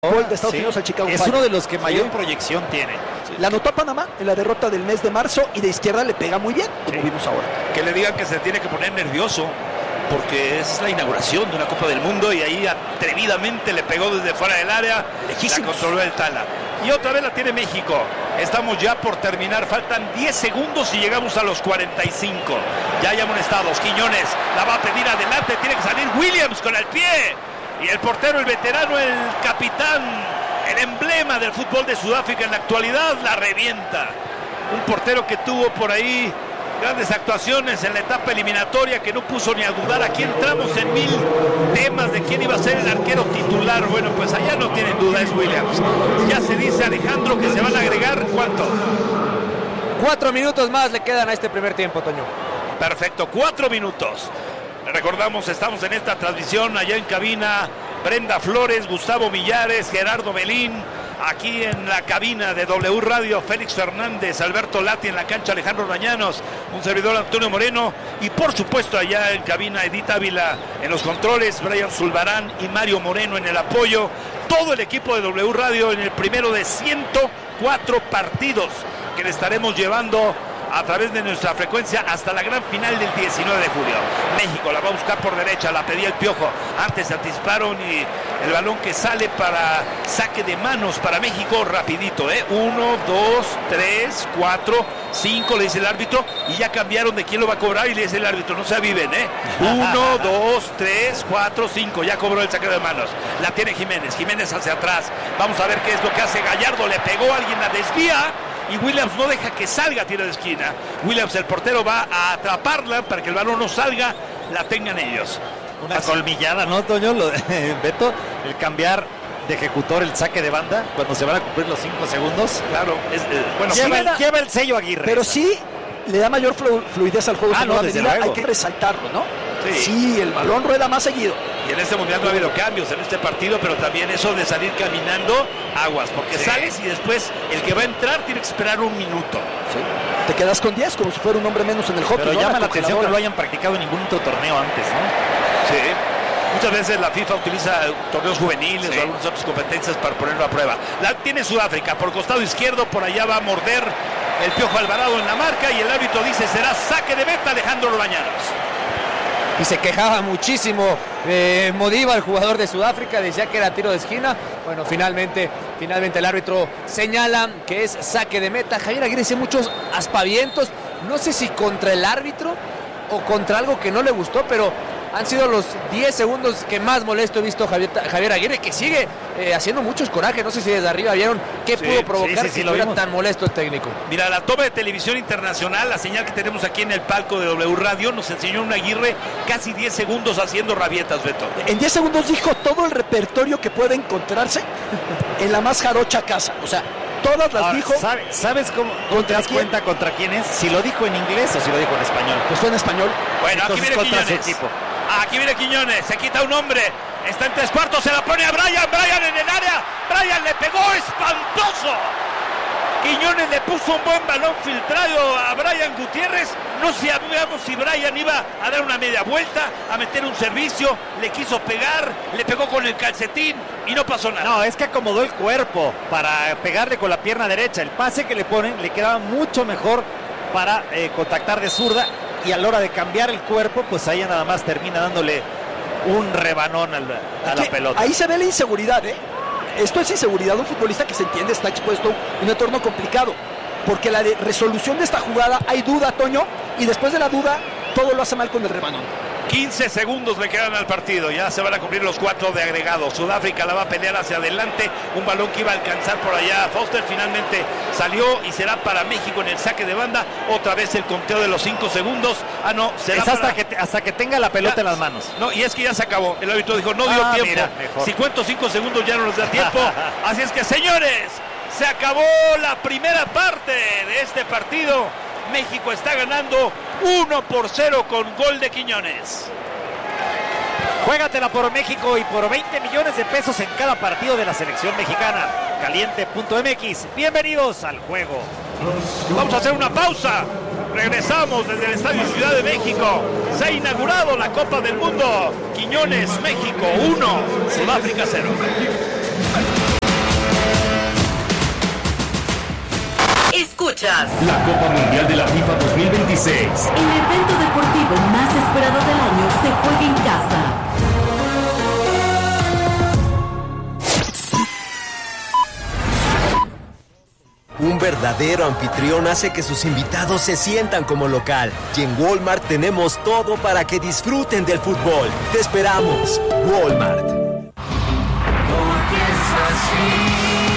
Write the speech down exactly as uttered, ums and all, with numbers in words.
Gol de Estados sí. Unidos al Chicago Es Fire. uno de los que mayor Sí. proyección tiene. La anotó a Panamá en la derrota del mes de marzo y de izquierda le pega muy bien, como Sí. vimos ahora. Que le digan que se tiene que poner nervioso porque es la inauguración de una Copa del Mundo y ahí atrevidamente le pegó desde fuera del área, Lejísimos. la controló el Tala. Y otra vez la tiene México. Estamos ya por terminar, faltan diez segundos y llegamos a los cuarenta y cinco. Ya hay amonestados. Quiñones la va a pedir adelante, tiene que salir Williams con el pie. Y el portero, el veterano, el capitán, el emblema del fútbol de Sudáfrica en la actualidad, la revienta. Un portero que tuvo por ahí grandes actuaciones en la etapa eliminatoria, que no puso ni a dudar. Aquí entramos en mil temas de quién iba a ser el arquero titular. Bueno, pues allá no tienen duda, es Williams. Ya se dice, Alejandro, que se van a agregar, ¿cuánto? Cuatro minutos más le quedan a este primer tiempo, Toño. Perfecto, cuatro minutos. Recordamos, estamos en esta transmisión allá en cabina. Brenda Flores, Gustavo Millares, Gerardo Belín. Aquí en la cabina de W Radio, Félix Fernández, Alberto Lati en la cancha, Alejandro Rañanos, un servidor Antonio Moreno. Y por supuesto allá en cabina, Edith Ávila en los controles, Brian Zulbarán y Mario Moreno en el apoyo. Todo el equipo de W Radio en el primero de ciento cuatro partidos que le estaremos llevando a través de nuestra frecuencia hasta la gran final del diecinueve de julio. México la va a buscar por derecha, la pedía el Piojo. Antes se anticiparon y el balón que sale para saque de manos para México, rapidito, ¿eh? Uno, dos, tres, cuatro, cinco, le dice el árbitro, y ya cambiaron de quién lo va a cobrar y le dice el árbitro, no se aviven, ¿eh? Uno, dos, tres, cuatro, cinco, ya cobró el saque de manos. La tiene Jiménez, Jiménez hacia atrás. Vamos a ver qué es lo que hace Gallardo, le pegó, alguien la desvía. Y Williams no deja que salga, tiro de esquina. Williams, el portero, va a atraparla para que el balón no salga, la tengan ellos. Una colmillada, ¿no, Toño? Lo de Beto, el cambiar de ejecutor el saque de banda cuando se van a cumplir los cinco segundos. Claro, es, eh, bueno, Lleva, sí, el, lleva el sello Aguirre. Pero sí le da mayor flu- fluidez al juego. Ah, sin no, duda desde medida, luego. hay que resaltarlo, ¿no? Sí. Sí, el balón rueda más seguido. y en este mundial no ha habido cambios en este partido, pero también eso de salir caminando, aguas, porque Sí. sales y después el que va a entrar tiene que esperar un minuto. Sí. Te quedas con diez como si fuera un hombre menos en el hockey. Pero ¿no? llama la La atención que congeladora. no lo hayan practicado en ningún otro torneo antes, ¿no? Sí. Muchas veces la FIFA utiliza torneos juveniles Sí. o algunas otras competencias para ponerlo a prueba. La tiene Sudáfrica por costado izquierdo, por allá va a morder el Piojo Alvarado en la marca y el árbitro dice será saque de meta Alejandro Bañanos. Y se quejaba muchísimo eh, Modiba, el jugador de Sudáfrica, decía que era tiro de esquina. Bueno, finalmente, finalmente el árbitro señala que es saque de meta. Javier Aguirre hizo muchos aspavientos, no sé si contra el árbitro o contra algo que no le gustó, pero han sido los diez segundos que más molesto he visto a Javier, Javier Aguirre, que sigue eh, haciendo muchos corajes. No sé si desde arriba vieron qué Sí, pudo provocar sí, sí, que sí, lo estuviera vimos. tan molesto el técnico. Mira, la toma de televisión internacional, la señal que tenemos aquí en el palco de W Radio, nos enseñó un Aguirre casi diez segundos haciendo rabietas, Beto. En diez segundos dijo todo el repertorio que puede encontrarse en la más jarocha casa. O sea, todas las Ahora, dijo. ¿sabe- ¿Sabes cómo, cómo te ¿Contra das quién? cuenta contra quién es? Si lo dijo en inglés o si lo dijo en español. Pues fue en español. Bueno, aquí Entonces, viene contra su Quiñones. equipo. Aquí viene Quiñones, se quita un hombre, está en tres cuartos, se la pone a Brian, Brian en el área, Brian le pegó espantoso. Quiñones le puso un buen balón filtrado a Brian Gutiérrez. No sabíamos si Brian iba a dar una media vuelta, a meter un servicio, le quiso pegar, le pegó con el calcetín y no pasó nada. No, es que acomodó el cuerpo para pegarle con la pierna derecha. El pase que le ponen le quedaba mucho mejor para eh, contactar de zurda, y a la hora de cambiar el cuerpo, pues ahí nada más termina dándole un rebanón al- a la Que pelota. Ahí se ve la inseguridad, ¿eh? Esto es inseguridad. Un futbolista que se entiende está expuesto a un entorno complicado. Porque la de resolución de esta jugada hay duda, Toño, y después de la duda, todo lo hace mal con el rebanón. quince segundos le quedan al partido, ya se van a cumplir los cuatro de agregado. Sudáfrica la va a pelear hacia adelante, un balón que iba a alcanzar por allá. Foster finalmente salió y será para México en el saque de banda. Otra vez el conteo de los cinco segundos. Ah, no, será Es hasta, para... que, te- hasta que tenga la pelota Ya. en las manos. No, y es que ya se acabó. El árbitro dijo, no dio Ah, tiempo. mira, mejor. Si cuento cinco segundos ya no nos da tiempo. Así es que, señores, se acabó la primera parte de este partido. México está ganando uno por cero con gol de Quiñones. Juégatela por México y por veinte millones de pesos en cada partido de la selección mexicana. Caliente punto M X. Bienvenidos al juego. Vamos a hacer una pausa. Regresamos desde el Estadio Ciudad de México. Se ha inaugurado la Copa del Mundo. Quiñones, México uno, Sudáfrica cero. fechas. La Copa Mundial de la FIFA dos mil veintiséis. El evento deportivo más esperado del año se juega en casa. Un verdadero anfitrión hace que sus invitados se sientan como local. Y en Walmart tenemos todo para que disfruten del fútbol. Te esperamos, Walmart. Porque es así.